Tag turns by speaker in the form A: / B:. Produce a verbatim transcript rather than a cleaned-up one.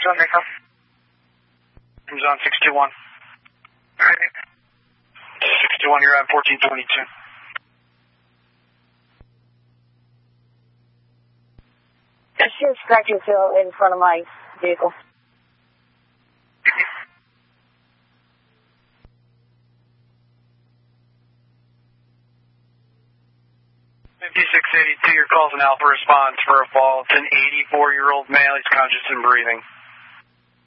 A: sixty-one, Nico.
B: Amazon six two one.
A: Alright.
B: six two one, you're at fourteen twenty-two.
C: I see a scratching feel in front of my vehicle.
B: fifty-six eighty-two, your call's an Alpha response for a fall. It's an eighty-four-year-old male. He's conscious and breathing.